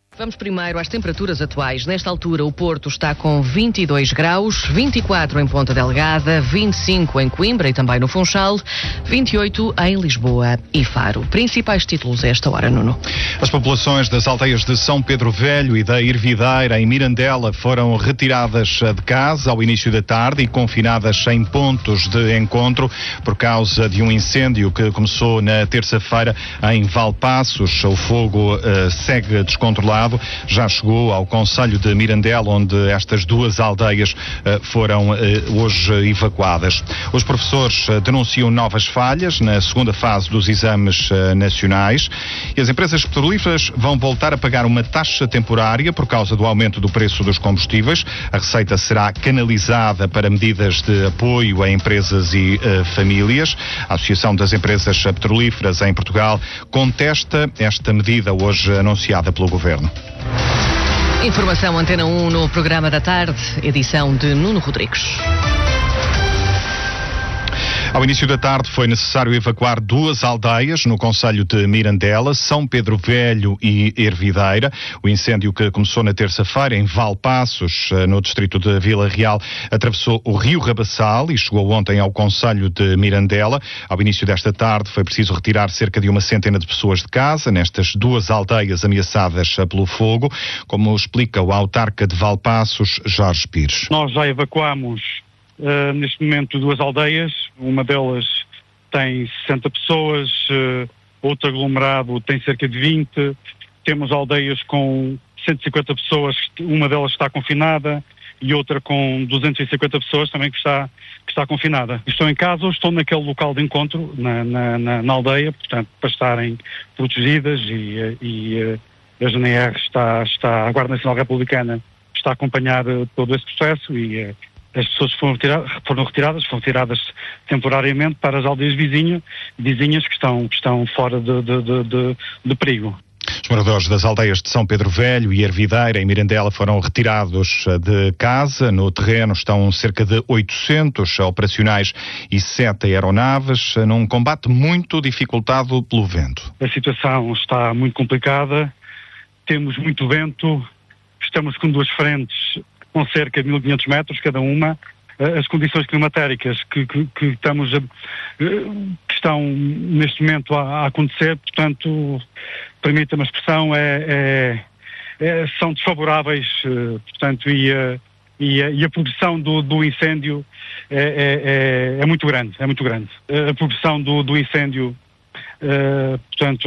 Vamos primeiro às temperaturas atuais. Nesta altura, o Porto está com 22 graus, 24 em Ponta Delgada, 25 em Coimbra e também no Funchal, 28 em Lisboa e Faro. Principais títulos a esta hora, Nuno. As populações das aldeias de São Pedro Velho e da Hervideira, em Mirandela, foram retiradas de casa ao início da tarde e confinadas em pontos de encontro por causa de um incêndio que começou na terça-feira em Valpaços. O fogo segue descontrolado. Já chegou ao concelho de Mirandela, onde estas duas aldeias foram hoje evacuadas. Os professores denunciam novas falhas na segunda fase dos exames nacionais e as empresas petrolíferas vão voltar a pagar uma taxa temporária por causa do aumento do preço dos combustíveis. A receita será canalizada para medidas de apoio a empresas e famílias. A Associação das Empresas Petrolíferas em Portugal contesta esta medida hoje anunciada pelo Governo. Informação Antena 1 no programa da tarde, edição de Nuno Rodrigues. Ao início da tarde foi necessário evacuar duas aldeias no concelho de Mirandela, São Pedro Velho e Hervideira. O incêndio que começou na terça-feira em Valpaços, no distrito de Vila Real, atravessou o rio Rabassal e chegou ontem ao concelho de Mirandela. Ao início desta tarde foi preciso retirar cerca de uma centena de pessoas de casa nestas duas aldeias ameaçadas pelo fogo, como explica o autarca de Valpaços, Jorge Pires. Nós já evacuamos neste momento duas aldeias, uma delas tem 60 pessoas, outro aglomerado tem cerca de 20, temos aldeias com 150 pessoas, uma delas está confinada e outra com 250 pessoas também que está confinada. Estou em casa ou estou naquele local de encontro, na aldeia, portanto, para estarem protegidas e a GNR a Guarda Nacional Republicana está a acompanhar todo esse processo e as pessoas foram retiradas temporariamente para as aldeias vizinhas que estão fora de perigo. Os moradores das aldeias de São Pedro Velho e Hervideira, em Mirandela, foram retirados de casa. No terreno estão cerca de 800 operacionais e 7 aeronaves, num combate muito dificultado pelo vento. A situação está muito complicada, temos muito vento, estamos com duas frentes com cerca de 1.500 metros cada uma. As condições climatéricas que estão neste momento a acontecer, portanto, permita-me a expressão, são desfavoráveis, portanto, e a progressão do incêndio é muito grande, A progressão do incêndio, portanto,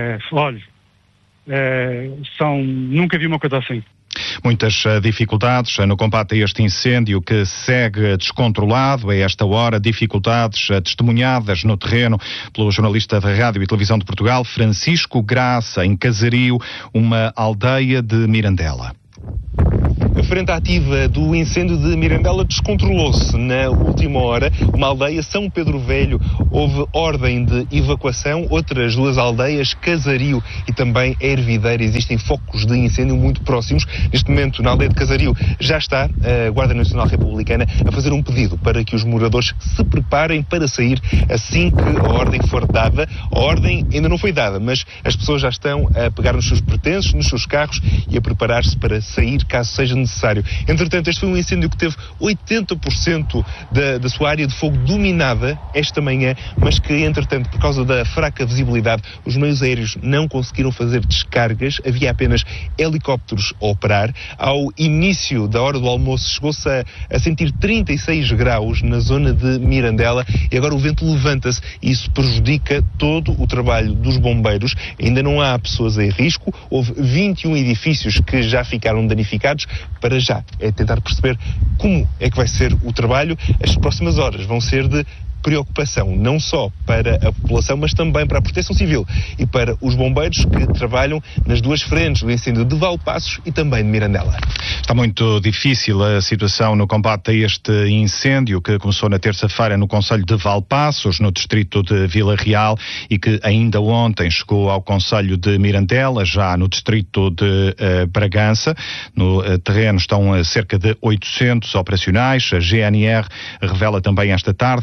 nunca vi uma coisa assim. Muitas dificuldades no combate a este incêndio que segue descontrolado a esta hora, dificuldades testemunhadas no terreno pelo jornalista da Rádio e Televisão de Portugal, Francisco Graça, em Casario, uma aldeia de Mirandela. A frente ativa do incêndio de Mirandela descontrolou-se na última hora. Uma aldeia, São Pedro Velho, houve ordem de evacuação. Outras duas aldeias, Casario e também Hervideira, existem focos de incêndio muito próximos. Neste momento, na aldeia de Casario, já está a Guarda Nacional Republicana a fazer um pedido para que os moradores se preparem para sair assim que a ordem for dada. A ordem ainda não foi dada, mas as pessoas já estão a pegar nos seus pertences, nos seus carros e a preparar-se para sair caso seja necessário. Entretanto, este foi um incêndio que teve 80% da sua área de fogo dominada esta manhã, mas que, entretanto, por causa da fraca visibilidade, os meios aéreos não conseguiram fazer descargas, havia apenas helicópteros a operar. Ao início da hora do almoço chegou-se a sentir 36 graus na zona de Mirandela e agora o vento levanta-se e isso prejudica todo o trabalho dos bombeiros. Ainda não há pessoas em risco, houve 21 edifícios que já ficaram danificados. Para já é tentar perceber como é que vai ser o trabalho. As próximas horas vão ser de preocupação, não só para a população, mas também para a Proteção Civil e para os bombeiros que trabalham nas duas frentes do incêndio de Valpaços e também de Mirandela. Está muito difícil a situação no combate a este incêndio que começou na terça-feira no concelho de Valpaços, no distrito de Vila Real, e que ainda ontem chegou ao concelho de Mirandela, já no distrito de Bragança. No terreno estão cerca de 800 operacionais. A GNR revela também esta tarde que as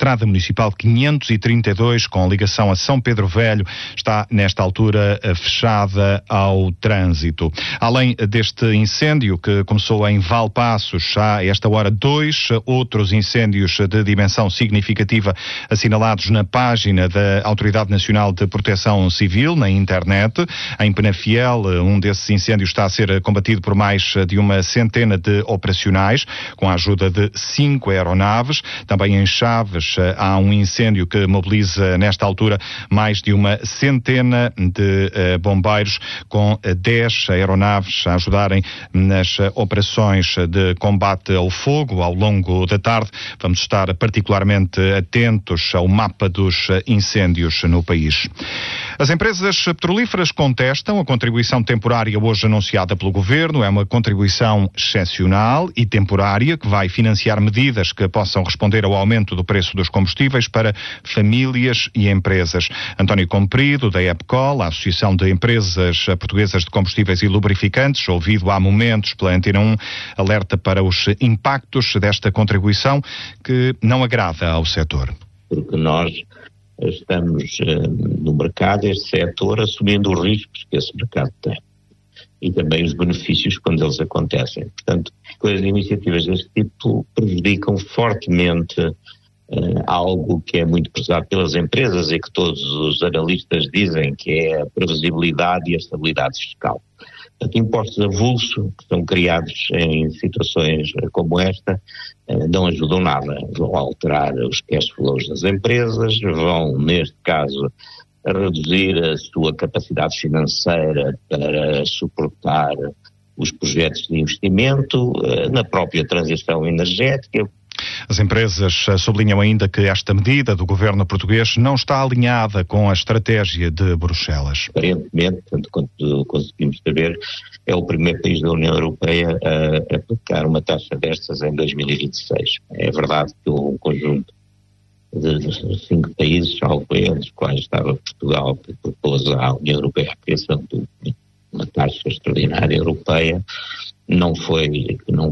Estrada Municipal 532, com ligação a São Pedro Velho, está nesta altura fechada ao trânsito. Além deste incêndio que começou em Valpaços, há a esta hora 2 outros incêndios de dimensão significativa assinalados na página da Autoridade Nacional de Proteção Civil, na internet. Em Penafiel, um desses incêndios está a ser combatido por mais de uma centena de operacionais, com a ajuda de 5 aeronaves. Também em Chaves há um incêndio que mobiliza nesta altura mais de uma centena de bombeiros, com 10 aeronaves a ajudarem nas operações de combate ao fogo. Ao longo da tarde vamos estar particularmente atentos ao mapa dos incêndios no país. As empresas petrolíferas contestam a contribuição temporária hoje anunciada pelo Governo. É uma contribuição excepcional e temporária que vai financiar medidas que possam responder ao aumento do preço dos combustíveis para famílias e empresas. António Comprido, da EPCOL, a Associação de Empresas Portuguesas de Combustíveis e Lubrificantes, ouvido há momentos pela Antena 1, alerta para os impactos desta contribuição que não agrada ao setor. Porque nós estamos no mercado, este setor, assumindo os riscos que esse mercado tem e também os benefícios quando eles acontecem. Portanto, as iniciativas deste tipo prejudicam fortemente algo que é muito prezado pelas empresas e que todos os analistas dizem, que é a previsibilidade e a estabilidade fiscal. Portanto, impostos avulso que são criados em situações como esta não ajudam nada. Vão alterar os cash flows das empresas, vão, neste caso, reduzir a sua capacidade financeira para suportar os projetos de investimento na própria transição energética. As empresas sublinham ainda que esta medida do governo português não está alinhada com a estratégia de Bruxelas. Aparentemente, tanto quanto conseguimos saber, é o primeiro país da União Europeia a aplicar uma taxa destas em 2026. É verdade que houve um conjunto de 5 países, entre os quais estava Portugal, que propôs à União Europeia a criação de uma taxa extraordinária europeia. Não foi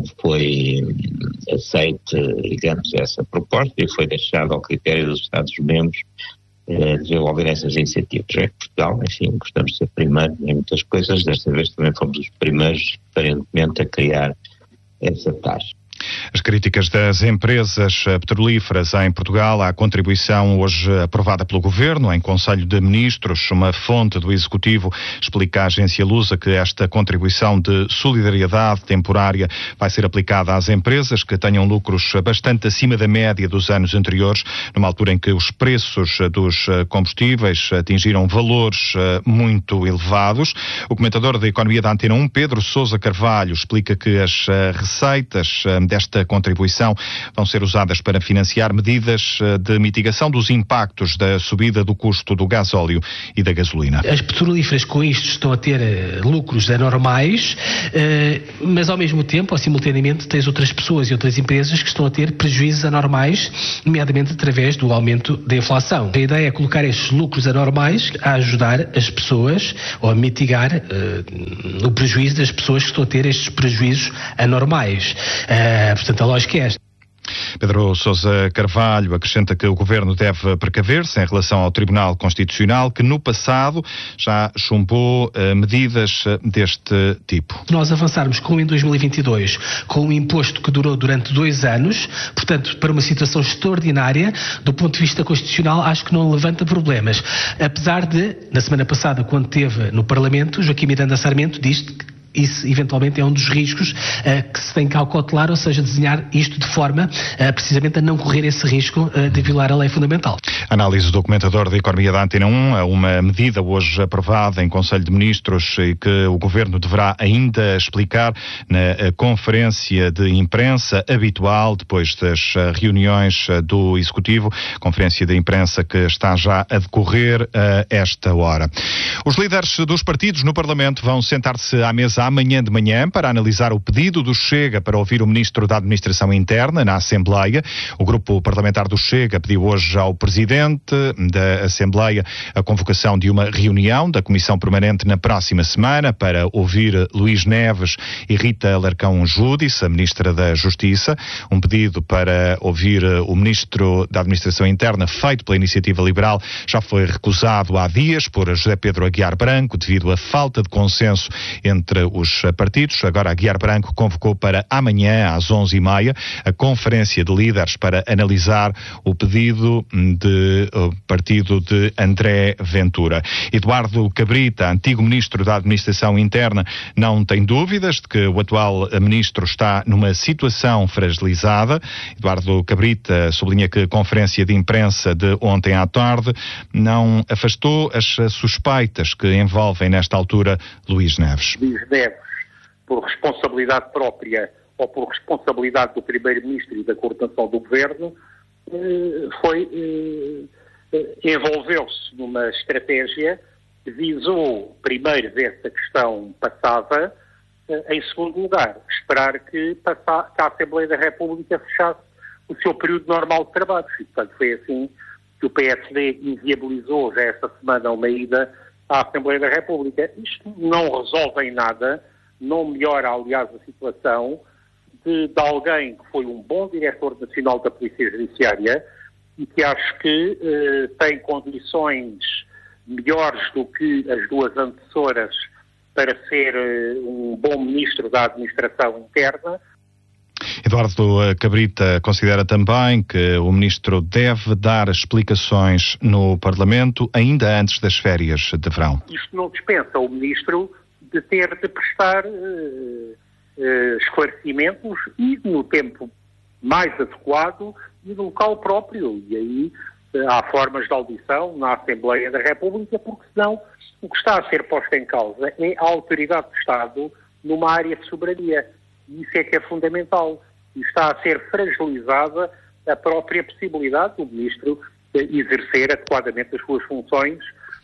aceite, digamos, essa proposta e foi deixado ao critério dos Estados-membros desenvolver essas iniciativas. É que Portugal, enfim, gostamos de ser primeiro em muitas coisas, desta vez também fomos os primeiros, aparentemente, a criar essa taxa. As críticas das empresas petrolíferas em Portugal à contribuição hoje aprovada pelo Governo em Conselho de Ministros. Uma fonte do Executivo explica à agência Lusa que esta contribuição de solidariedade temporária vai ser aplicada às empresas que tenham lucros bastante acima da média dos anos anteriores, numa altura em que os preços dos combustíveis atingiram valores muito elevados. O comentador da Economia da Antena 1, Pedro Sousa Carvalho, explica que as receitas desta contribuição vão ser usadas para financiar medidas de mitigação dos impactos da subida do custo do gasóleo e da gasolina. As petrolíferas com isto estão a ter lucros anormais, mas ao mesmo tempo, ou simultaneamente, tens outras pessoas e outras empresas que estão a ter prejuízos anormais, nomeadamente através do aumento da inflação. A ideia é colocar estes lucros anormais a ajudar as pessoas ou a mitigar o prejuízo das pessoas que estão a ter estes prejuízos anormais. Portanto, a lógica é esta. Pedro Sousa Carvalho acrescenta que o Governo deve precaver-se em relação ao Tribunal Constitucional, que no passado já chumbou medidas deste tipo. Nós avançarmos como em 2022, com um imposto que durou durante 2 anos, portanto, para uma situação extraordinária, do ponto de vista constitucional, acho que não levanta problemas. Apesar de, na semana passada, quando esteve no Parlamento, Joaquim Miranda Sarmento disse que isso eventualmente é um dos riscos que se tem que acautelar, ou seja, desenhar isto de forma precisamente a não correr esse risco de violar a lei fundamental. Análise do comentador da Economia da Antena 1, uma medida hoje aprovada em Conselho de Ministros e que o Governo deverá ainda explicar na conferência de imprensa habitual depois das reuniões do Executivo, conferência de imprensa que está já a decorrer a esta hora. Os líderes dos partidos no Parlamento vão sentar-se à mesa amanhã de manhã para analisar o pedido do Chega para ouvir o Ministro da Administração Interna na Assembleia. O grupo parlamentar do Chega pediu hoje ao Presidente da Assembleia a convocação de uma reunião da Comissão Permanente na próxima semana para ouvir Luís Neves e Rita Alarcão Júdice, a Ministra da Justiça. Um pedido para ouvir o Ministro da Administração Interna feito pela Iniciativa Liberal já foi recusado há dias por José Pedro Aguiar Branco devido à falta de consenso entre os partidos. Agora Aguiar Branco convocou para amanhã às 11h30 a conferência de líderes para analisar o pedido de partido de André Ventura. Eduardo Cabrita, antigo Ministro da Administração Interna, não tem dúvidas de que o atual Ministro está numa situação fragilizada. Eduardo Cabrita sublinha que a conferência de imprensa de ontem à tarde não afastou as suspeitas que envolvem nesta altura Luís Neves. Luís Neves, por responsabilidade própria ou por responsabilidade do Primeiro-Ministro e da coordenação do Governo, envolveu-se numa estratégia que visou primeiro ver se a questão passava, em segundo lugar, esperar que a Assembleia da República fechasse o seu período normal de trabalhos. E, portanto, foi assim que o PSD inviabilizou já esta semana uma ida à Assembleia da República. Isto não resolve em nada, não melhora, aliás, a situação de alguém que foi um bom diretor nacional da Polícia Judiciária e que acho que tem condições melhores do que as duas antecessoras para ser um bom Ministro da Administração Interna. Eduardo Cabrita considera também que o Ministro deve dar explicações no Parlamento ainda antes das férias de verão. Isto não dispensa o Ministro de ter de prestar esclarecimentos e no tempo mais adequado e no local próprio. E aí há formas de audição na Assembleia da República, porque senão o que está a ser posto em causa é a autoridade do Estado numa área de soberania. E isso é que é fundamental. E está a ser fragilizada a própria possibilidade do Ministro exercer adequadamente as suas funções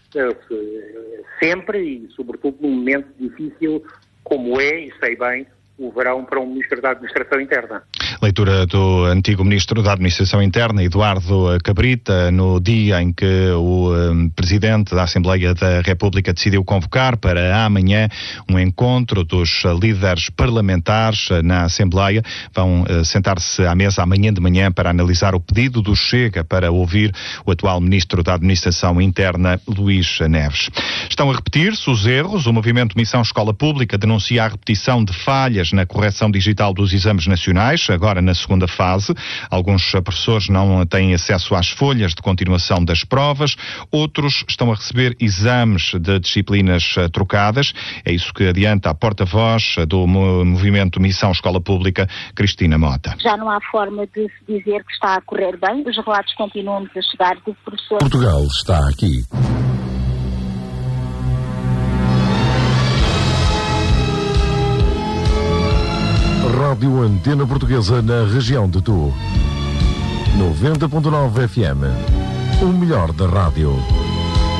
sempre e, sobretudo, num momento difícil como é, e sei bem, o verão para um Ministro da Administração Interna. Leitura do antigo Ministro da Administração Interna, Eduardo Cabrita, no dia em que o Presidente da Assembleia da República decidiu convocar para amanhã um encontro dos líderes parlamentares na Assembleia. Vão sentar-se à mesa amanhã de manhã para analisar o pedido do Chega para ouvir o atual Ministro da Administração Interna, Luís Neves. Estão a repetir-se os erros. O movimento Missão Escola Pública denuncia a repetição de falhas na correção digital dos exames nacionais, agora na segunda fase. Alguns professores não têm acesso às folhas de continuação das provas, outros estão a receber exames de disciplinas trocadas. É isso que adianta a porta-voz do movimento Missão Escola Pública, Cristina Mota. Já não há forma de se dizer que está a correr bem, os relatos continuam a chegar do professor. Portugal está aqui. Rádio Antena Portuguesa na região de Tu. 90.9 FM. O melhor da rádio.